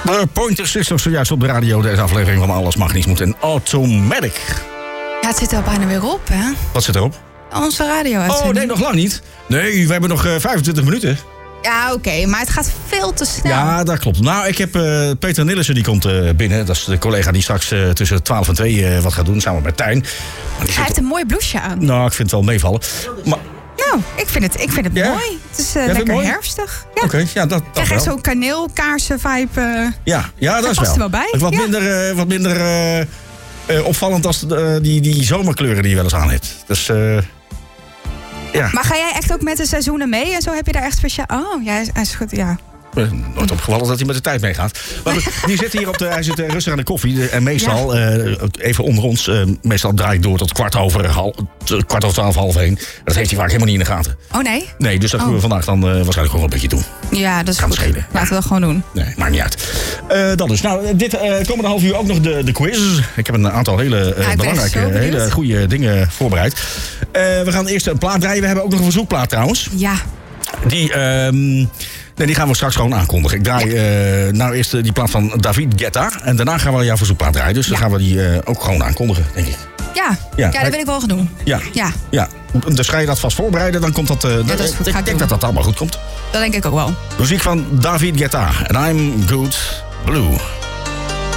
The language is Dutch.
De Pointer Sisters zojuist op de radio. Deze aflevering van Alles Mag Niets Moet en Automatic. Ja, het zit er bijna weer op, hè? Wat zit erop? Onze radio. Oh, nee, nog lang niet. Nee, we hebben nog 25 minuten. Ja, oké, maar het gaat veel te snel. Ja, dat klopt. Nou, ik heb Peter Nillissen, die komt binnen. Dat is de collega die straks tussen 12 en 2 wat gaat doen, samen met Tijn. Hij heeft een mooi blouseje aan. Nou, ik vind het wel meevallen. Maar... Nou, ik vind het Ja? mooi. Het is lekker mooi? herfstig. Ja. Oké, ja, dat Ik krijg echt wel. zo'n kaneelkaarsen-vibe. Ja, dat is past wel. er wel bij. Wat minder opvallend als die zomerkleuren die je wel eens aan hebt. Dus, ja. Maar ga jij echt ook met de seizoenen mee? En zo heb je daar echt speciaal... Oh, ja, hij is goed, ja. Nooit opgevallen dat hij met de tijd meegaat. Maar die zit hier hij zit rustig aan de koffie. En meestal, even onder ons, meestal draai ik door tot 12:15, 1:30. Dat heeft hij vaak helemaal niet in de gaten. Oh, nee? Nee, dus dat gaan we vandaag dan waarschijnlijk gewoon een beetje doen. Ja, dat is Kan goed. schelen. Laten we dat gewoon doen. Nee, maakt niet uit. Dat dus. Nou, dit komende half uur ook nog de quiz. Ik heb een aantal hele belangrijke, hele goede dingen voorbereid. We gaan eerst een plaat draaien. We hebben ook nog een verzoekplaat trouwens. Ja. Die gaan we straks gewoon aankondigen. Ik draai nou eerst die plaat van David Guetta. En daarna gaan we jouw verzoekplaat draaien. Dus dan gaan we die ook gewoon aankondigen, denk ik. Ja, dat wil ik wel gaan doen. Ja. Dus ga je dat vast voorbereiden, dan komt dat... dat is goed, ik denk dat allemaal goed komt. Dat denk ik ook wel. Muziek van David Guetta. En I'm Good Blue.